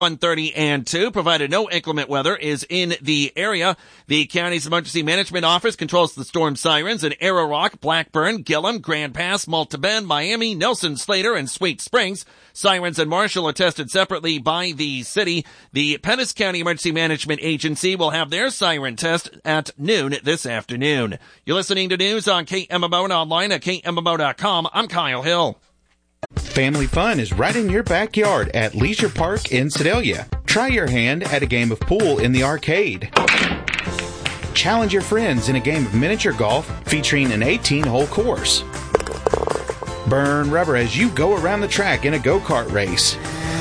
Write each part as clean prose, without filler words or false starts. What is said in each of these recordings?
1:30 and 2, provided no inclement weather is in the area. The county's emergency management office controls the storm sirens in Arrow Rock, Blackburn, Gillum, Grand Pass, Malta Bend, Miami, Nelson, Slater, and Sweet Springs. Sirens in Marshall are tested separately by the city. The Pettis County Emergency Management Agency will have their siren test at noon this afternoon. You're listening to news on KMMO and online at KMMO.com. I'm Kyle Hill. Family fun is right in your backyard at Leisure Park in Sedalia. Try your hand at a game of pool in the arcade. Challenge your friends in a game of miniature golf featuring an 18-hole course. Burn rubber as you go around the track in a go-kart race.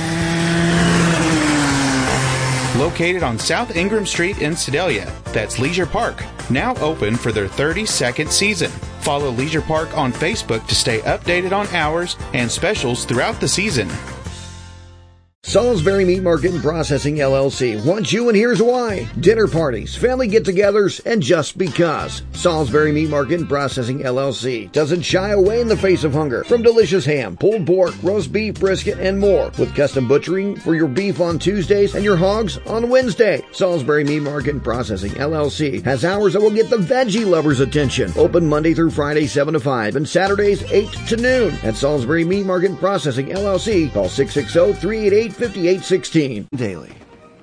Located on South Ingram Street in Sedalia, that's Leisure Park, now open for their 32nd season. Follow Leisure Park on Facebook to stay updated on hours and specials throughout the season. Salisbury Meat Market and Processing LLC wants you, and here's why. Dinner parties, family get-togethers, and just because. Salisbury Meat Market and Processing LLC doesn't shy away in the face of hunger from delicious ham, pulled pork, roast beef, brisket, and more, with custom butchering for your beef on Tuesdays and your hogs on Wednesday. Salisbury Meat Market and Processing LLC has hours that will get the veggie lovers' attention. Open Monday through Friday 7 to 5 and Saturdays 8 to noon. At Salisbury Meat Market and Processing LLC, call 660-388-5816 daily.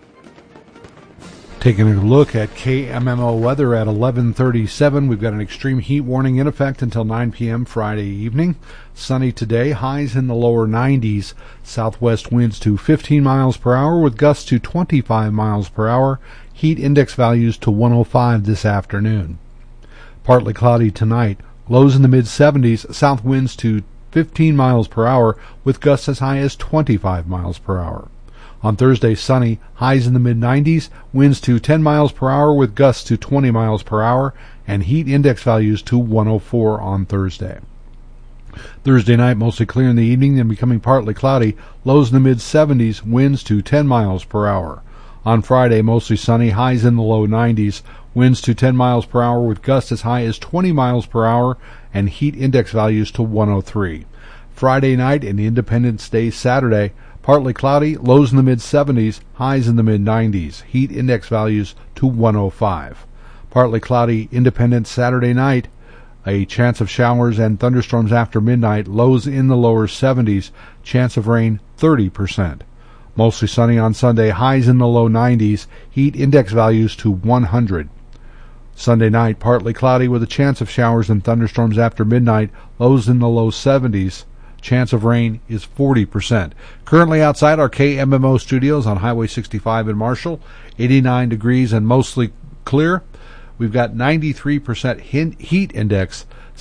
Taking a look at KMMO weather at 11:37, we've got an extreme heat warning in effect until 9 p.m. Friday evening. Sunny today, highs in the lower 90s, southwest winds to 15 miles per hour with gusts to 25 miles per hour, heat index values to 105 this afternoon. Partly cloudy tonight, lows in the mid-70s, south winds to 15 miles per hour with gusts as high as 25 miles per hour. On Thursday, sunny, highs in the mid-90s, winds to 10 miles per hour with gusts to 20 miles per hour, and heat index values to 104 on Thursday. Thursday night, mostly clear in the evening, then becoming partly cloudy, lows in the mid-70s, winds to 10 miles per hour. On Friday, mostly sunny, highs in the low 90s, winds to 10 miles per hour with gusts as high as 20 miles per hour, and heat index values to 103. Friday night and Independence Day Saturday, partly cloudy, lows in the mid-70s, highs in the mid-90s, heat index values to 105. Partly cloudy, Independence Saturday night, a chance of showers and thunderstorms after midnight, lows in the lower 70s, chance of rain 30%. Mostly sunny on Sunday, highs in the low 90s, heat index values to 100. Sunday night, partly cloudy with a chance of showers and thunderstorms after midnight, lows in the low 70s, chance of rain is 40%. Currently outside our KMMO studios on Highway 65 in Marshall, 89 degrees and mostly clear. We've got 93% heat index,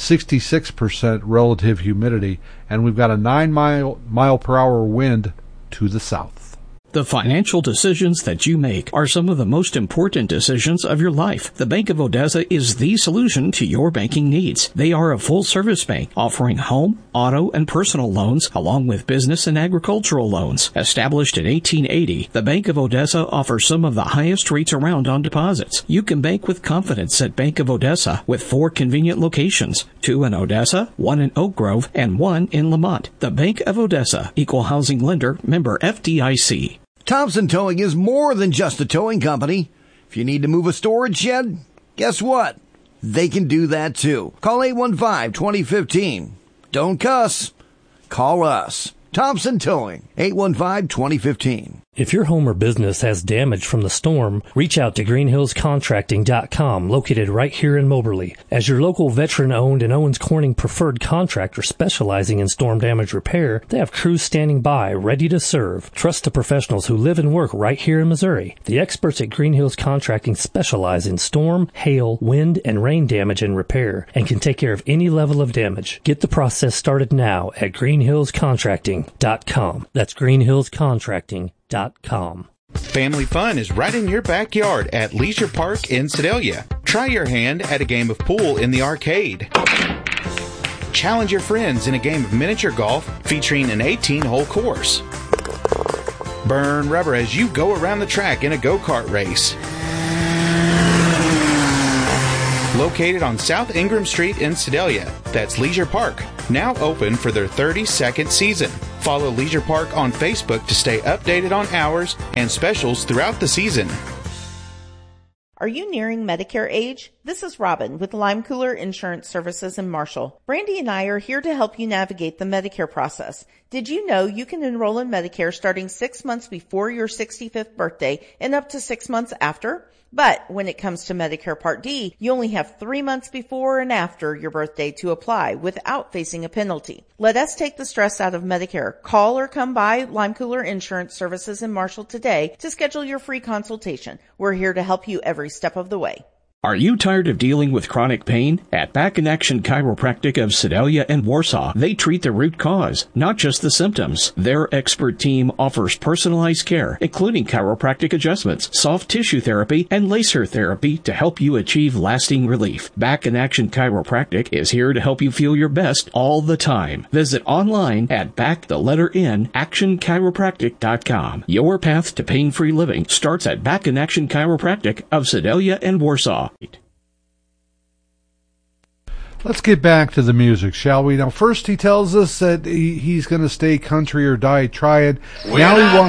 66% relative humidity, and we've got a 9 mile per hour wind to the south. The financial decisions that you make are some of the most important decisions of your life. The Bank of Odessa is the solution to your banking needs. They are a full-service bank offering home, auto, and personal loans along with business and agricultural loans. Established in 1880, the Bank of Odessa offers some of the highest rates around on deposits. You can bank with confidence at Bank of Odessa with 4 convenient locations, 2 in Odessa, 1 in Oak Grove, and 1 in Lamont. The Bank of Odessa, Equal Housing Lender, member FDIC. Thompson Towing is more than just a towing company. If you need to move a storage shed, guess what? They can do that too. Call 815-2015. Don't cuss. Call us. Thompson Towing, 815-2015. If your home or business has damage from the storm, reach out to greenhillscontracting.com, located right here in Moberly. As your local veteran-owned and Owens Corning preferred contractor specializing in storm damage repair, they have crews standing by, ready to serve. Trust the professionals who live and work right here in Missouri. The experts at Green Hills Contracting specialize in storm, hail, wind, and rain damage and repair, and can take care of any level of damage. Get the process started now at greenhillscontracting.com. That's greenhillscontracting.com. Family fun is right in your backyard at Leisure Park in Sedalia. Try your hand at a game of pool in the arcade. Challenge your friends in a game of miniature golf featuring an 18-hole course. Burn rubber as you go around the track in a go-kart race. Located on South Ingram Street in Sedalia, that's Leisure Park, now open for their 32nd season. Follow Leisure Park on Facebook to stay updated on hours and specials throughout the season. Are you nearing Medicare age? This is Robin with Lime Cooler Insurance Services in Marshall. Brandy and I are here to help you navigate the Medicare process. Did you know you can enroll in Medicare starting 6 months before your 65th birthday and up to 6 months after? But when it comes to Medicare Part D, you only have 3 months before and after your birthday to apply without facing a penalty. Let us take the stress out of Medicare. Call or come by Lime Cooler Insurance Services in Marshall today to schedule your free consultation. We're here to help you every step of the way. Are you tired of dealing with chronic pain? At Back in Action Chiropractic of Sedalia and Warsaw, they treat the root cause, not just the symptoms. Their expert team offers personalized care, including chiropractic adjustments, soft tissue therapy, and laser therapy to help you achieve lasting relief. Back in Action Chiropractic is here to help you feel your best all the time. Visit online at actionchiropractic.com. Your path to pain-free living starts at Back in Action Chiropractic of Sedalia and Warsaw. Let's get back to the music, shall we? Now, first he tells us that he's going to stay country or die trying. Now he wants